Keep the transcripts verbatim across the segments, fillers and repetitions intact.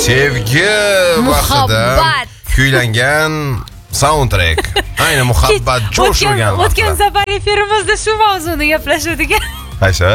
sevgi vaqtida kuylangan soundtrack. Ayni muhabbat jo'shirgan vaqtda. O'tgan safar efirimizda shu mavzuni gaplashdik. Qaysi?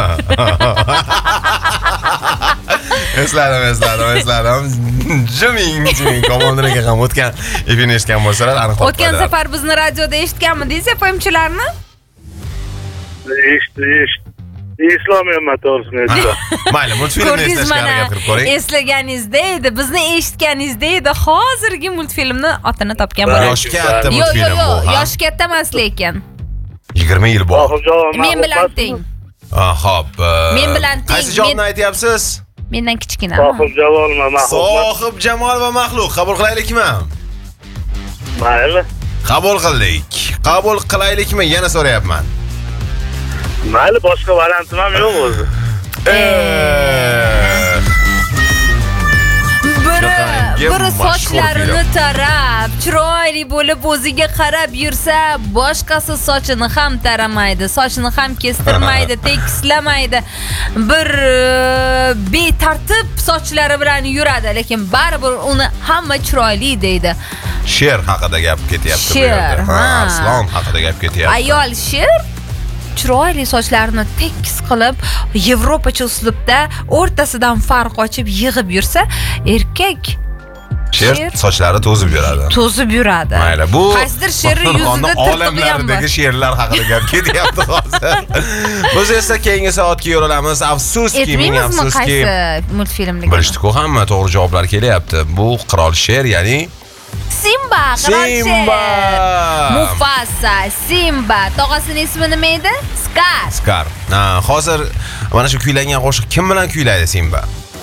Esladim, esladim, esladim. Jiming, jiming. Komandiraga ham o'tgan efirni eshitgan bo'lsalar, aniq topadi. O'tgan safar bizni radioda eshitganmidingiz, efemchilarni? Eshitdi, eshitdi. Eslolmayman to'g'risini aytsam. Mayli, multfilmni eslashga harakat qilib ko'ring. Eslaganingizda edi, bizni eshitganingizda edi. Hozirgi multfilmni otini topgan bo'lasiz. Yosh katta Yo'q, multfilm yo'q, bu. yo'q, yosh katta emas lekin. yigirma yil bor. Men bilan teng. Xo'p. Men bilan teng. Qaysi javobni aytyapsiz? Mendan kichkina. Sohib Jamol va Mahmud. Sohib Jamol va Maxluq. Qabul qilaylikmi? Mayli. Qabul qildik. Qabul qilaylikmi? Yana so'rayapman. Mayli, boshqa variantim ham yo'q o'zi. Biri, biri sochlarini tarab, chiroyli bo'lib o'ziga qarab yursa, boshqasi sochini ham taramaydi, sochini ham kestirmaydi, tekislamaydi. Bir betartib sochlari bilan yuradi, lekin baribir uni hamma chiroyli deydi. Sher haqida gap ketyapti bu Sher, yerda. ha. Arslon haqida gap ketyapti. Ayol sher chiroyli sochlarini tekis qilib, Yevropacha uslubda o'rtasidan farq ochib yig'ib yursa, erkak Sher sochlari to'zib yuradi. To'zib yuradi. Mayli, bu qaysidir sherni yuzida tirtig'i ham bor. olamlardagi sherlar haqida gap ketyapti hozir. Biz esa keyingi soatga yo'lamiz. Afsuski, ming afsuski. Qaysi multfilmdagi? Bilishdi-ku, hamma to'g'ri javoblar kelyapti. Bu qirol sher, ya'ni Simba, qirol Simba. sher. Mufasa, Simba. Tog'asining ismi nima edi? Scar. Scar. Ha, hozir mana shu kuylangan qo'shiq kim bilan kuylaydi Simba?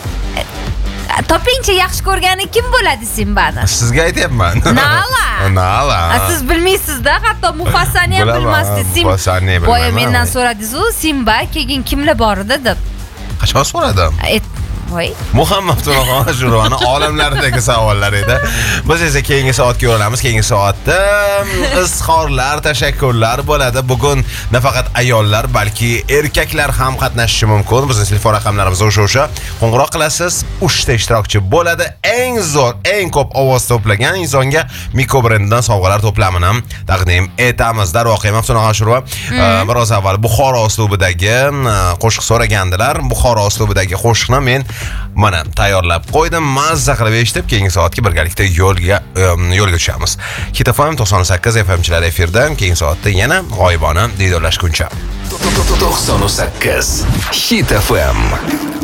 Topingchi yaxshi ko'rgani kim bo'ladi Simbani? Sizga aytyapman. Nala. Nala. Siz bilmaysiz-da, hatto Mufasani ham bilmasdingiz. Mufasani bilmayman. Boya mendan so'radingiz-ku, Simba keyin kimlar bor edi deb. Qachon so'radim? Voy. Muhammad To'raxon Ashuroni olamlaridagi savollar edi. Biz esa keyingi soatga yo'lamiz. Keyingi soatda izhorlar, tashakkurlar bo'ladi. Bugun nafaqat ayollar, balki erkaklar ham qatnashishi mumkin. Bizning telefon raqamlarimiz o'sha-o'sha. Qo'ng'iroq qilasiz, uchta ishtirokchi bo'ladi. Eng zo'r, eng ko'p ovoz to'plagan insonga Miko brendidan sovg'alar to'plamini taqdim etamiz. Darvoqe Maftunoh Ashurova biroz avval Buxoro uslubidagi qo'shiq so'ragandilar. Buxoro uslubidagi qo'shiqni men mana tayyorlab qo'ydim. Mazza qilib eshitib, keyingi soatga birgalikda yo'lga yo'lga tushamiz. Hit F M to'qson sakkiz F M chilar efirdan, keyingi soatda yana g'oyibona diydorlashguncha. to'qson sakkiz Hit F M.